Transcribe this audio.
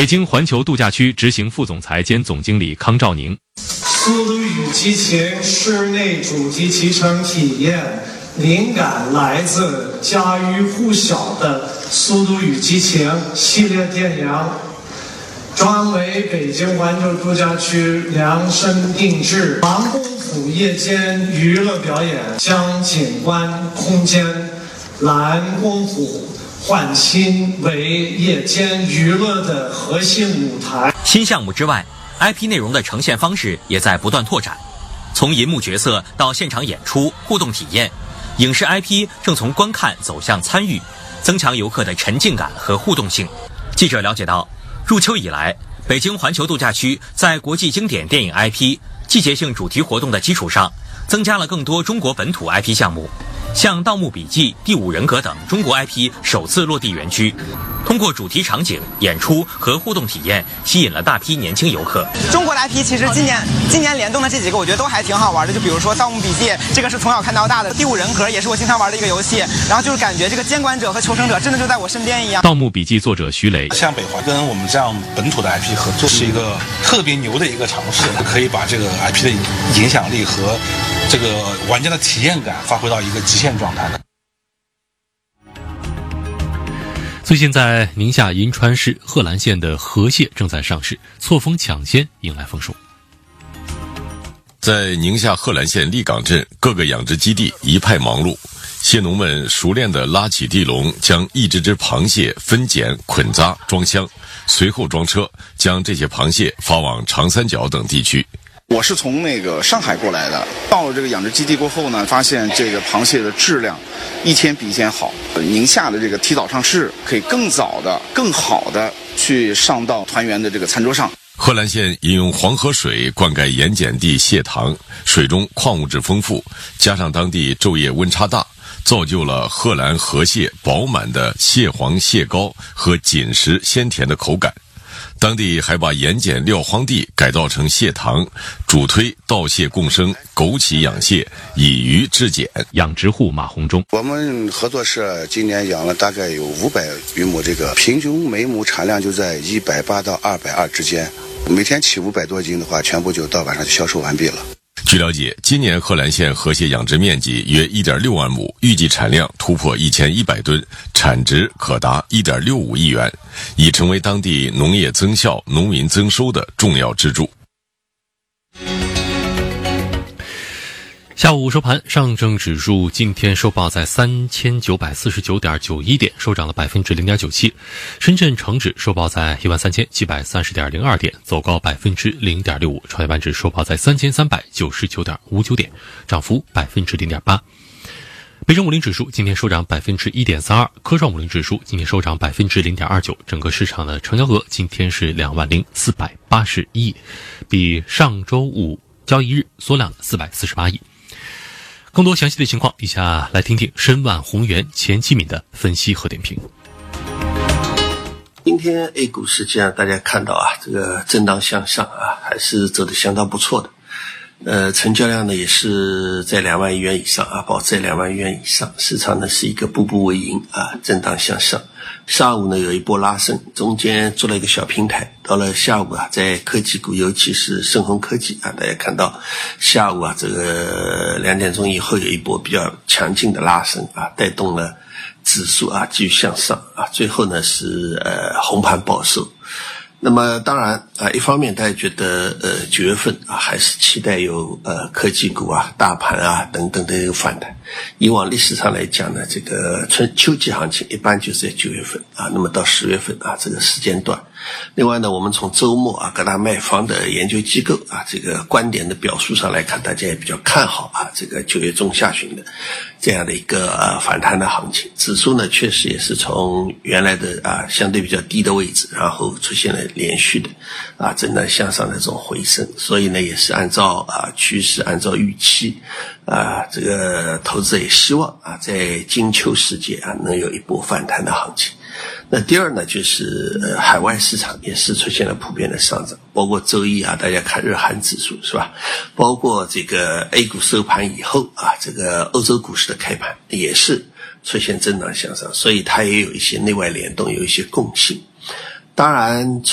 北京环球度假区执行副总裁兼总经理康兆宁。 速度与激情室内主题骑乘体验，灵感来自家喻户晓的《速度与激情》系列电影，专为北京环球度假区量身定制，王公府夜间娱乐表演，将景观空间蓝公府焕新为夜间娱乐的核心舞台。 新项目之外，IP 内容的呈现方式也在不断拓展，从银幕角色到现场演出、互动体验，影视 IP 正从观看走向参与，增强游客的沉浸感和互动性。记者了解到，入秋以来，北京环球度假区在国际经典电影 IP、季节性主题活动的基础上，增加了更多中国本土 IP 项目，像《盗墓笔记》《第五人格》等中国 IP 首次落地园区，通过主题场景、演出和互动体验，吸引了大批年轻游客。 中国的 IP 其实今年联动的这几个，我觉得都还挺好玩的。就比如说《盗墓笔记》，这个是从小看到大的；《第五人格》也是我经常玩的一个游戏。然后就是感觉这个监管者和求生者真的就在我身边一样。 《盗墓笔记》作者徐雷， 像北环跟我们这样本土的 IP 合作，是一个特别牛的一个尝试，可以把这个 IP 的影响力和这个玩家的体验感发挥到一个极限状态的。 最近在宁夏银川市贺兰县的河蟹正在上市，错峰抢鲜迎来丰收。 在宁夏贺兰县立岗镇，各个养殖基地一派忙碌，蟹农们熟练地拉起地笼，将一只只螃蟹分拣、捆扎、装箱，随后装车，将这些螃蟹发往长三角等地区。 我是从上海过来的，到了这个养殖基地过后呢，发现这个螃蟹的质量一天比一天好。宁夏的这个提早上市，可以更早的、更好的去上到团员的这个餐桌上。 贺兰县引用黄河水灌溉盐碱地蟹塘，水中矿物质丰富，加上当地昼夜温差大，造就了贺兰河蟹饱满的蟹黄蟹膏和紧实鲜甜的口感。当地还把盐碱撂荒地改造成蟹塘，主推稻蟹共生、枸杞养蟹，以渔制碱。 养殖户马红忠， 我们合作社今年养了大概有500余亩，这个平均每亩产量就在180到220之间，每天起500多斤的话，全部就到晚上就销售完毕了。 据了解，今年贺兰县河蟹养殖面积约1.6万亩，预计产量突破1100吨，产值可达1.65亿元，已成为当地农业增效、农民增收的重要支柱。 下午收盘，上证指数今天收报在3949.91点，收涨了 0.97%。深圳成指收报在13730.02点，走高 0.65%。创业板指收报在3399.59点，涨幅 0.8%。北证50指数今天收涨 1.32%， 科创50指数今天收涨 0.29%。整个市场的成交额今天是20481亿，比上周五交易日缩量了448亿。更多详细的情况，以下来听听申万宏源、钱其敏的分析和点评。 今天 A 股实际上大家看到这个震荡向上还是走得相当不错的。成交量呢也是在2万亿元以上保持在2万亿元以上，市场呢是一个步步为营震荡向上。上午呢有一波拉升，中间做了一个小平台，到了下午在科技股，尤其是盛虹科技大家看到下午这个2点钟以后有一波比较强劲的拉升带动了指数继续向上最后呢是红盘报收。那么当然一方面大家觉得9月份还是期待有科技股大盘等等的一个反弹。以往历史上来讲呢，这个秋季行情一般就是在9月份那么到10月份这个时间段。另外呢，我们从周末各大卖方的研究机构这个观点的表述上来看，大家也比较看好这个9月中下旬的这样的一个反弹的行情。指数呢确实也是从原来的相对比较低的位置，然后出现了连续的震荡向上的这种回升，所以呢也是按照趋势，按照预期这个投资者也希望在金秋时节能有一波反弹的行情。那第二呢，就是海外市场也是出现了普遍的上涨，包括周一大家看日韩指数是吧？包括这个 A 股收盘以后这个欧洲股市的开盘也是出现震荡向上，所以它也有一些内外联动，有一些共性。当然